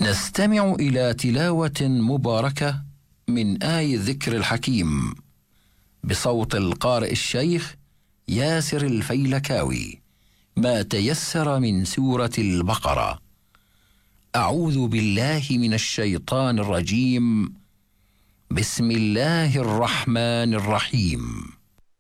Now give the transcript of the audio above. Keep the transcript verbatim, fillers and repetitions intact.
نستمع إلى تلاوة مباركة من آي الذكر الحكيم بصوت القارئ الشيخ ياسر الفيلكاوي، ما تيسر من سورة البقرة. أعوذ بالله من الشيطان الرجيم. بسم الله الرحمن الرحيم.